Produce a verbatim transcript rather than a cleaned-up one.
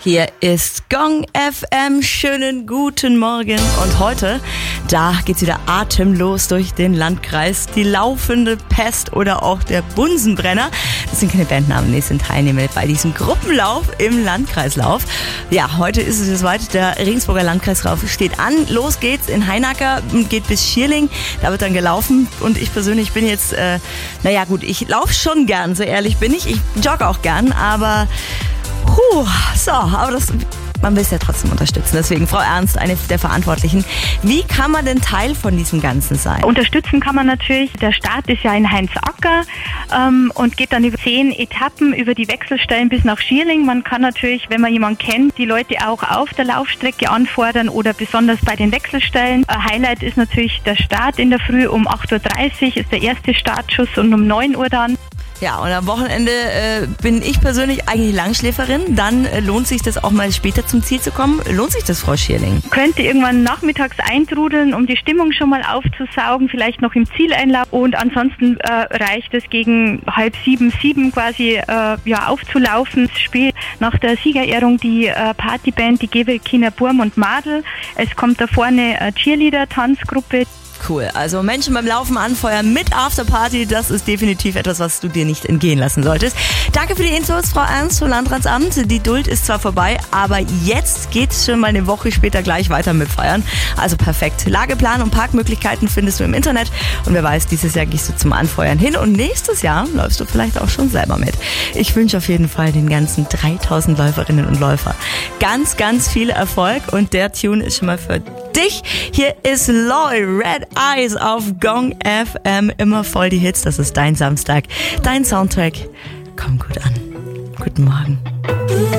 Hier ist Gong F M. Schönen guten Morgen. Und heute, da geht's wieder atemlos durch den Landkreis. Die laufende Pest oder auch der Bunsenbrenner. Das sind keine Bandnamen, nee, sind Teilnehmer bei diesem Gruppenlauf im Landkreislauf. Ja, heute ist es soweit. Der Regensburger Landkreislauf steht an. Los geht's in Hainacker und geht bis Schierling. Da wird dann gelaufen. Und ich persönlich bin jetzt, äh, naja gut, ich laufe schon gern, so ehrlich bin ich. Ich jogge auch gern, aber Puh, so, aber das, man will es ja trotzdem unterstützen. Deswegen, Frau Ernst, eine der Verantwortlichen. Wie kann man denn Teil von diesem Ganzen sein? Unterstützen kann man natürlich. Der Start ist ja in Heinzacker ähm, und geht dann über zehn Etappen über die Wechselstellen bis nach Schierling. Man kann natürlich, wenn man jemanden kennt, die Leute auch auf der Laufstrecke anfordern oder besonders bei den Wechselstellen. Ein Highlight ist natürlich der Start in der Früh um acht Uhr dreißig ist der erste Startschuss und um neun Uhr dann. Ja, und am Wochenende äh, bin ich persönlich eigentlich Langschläferin. Dann äh, lohnt sich das auch mal später zum Ziel zu kommen. Lohnt sich das, Frau Schierling? Könnte irgendwann nachmittags eintrudeln, um die Stimmung schon mal aufzusaugen, vielleicht noch im Zieleinlauf. Und ansonsten äh, reicht es gegen halb sieben, sieben quasi äh, ja, aufzulaufen. Spielt nach der Siegerehrung die äh, Partyband, die Gewelkiner Burm und Madel. Es kommt da vorne eine Cheerleader-Tanzgruppe. Cool, also Menschen beim Laufen anfeuern mit Afterparty, das ist definitiv etwas, was du dir nicht entgehen lassen solltest. Danke für die Infos, Frau Ernst vom Landratsamt. Die Duld ist zwar vorbei, aber jetzt geht's schon mal eine Woche später gleich weiter mit Feiern. Also perfekt. Lageplan und Parkmöglichkeiten findest du im Internet und wer weiß, dieses Jahr gehst du zum Anfeuern hin und nächstes Jahr läufst du vielleicht auch schon selber mit. Ich wünsche auf jeden Fall den ganzen dreitausend Läuferinnen und Läufer ganz, ganz viel Erfolg und der Tune ist schon mal für dich. Hier ist Loy, Red Eyes auf Gong F M. Immer voll die Hits. Das ist dein Samstag, dein Soundtrack. Komm gut an. Guten Morgen.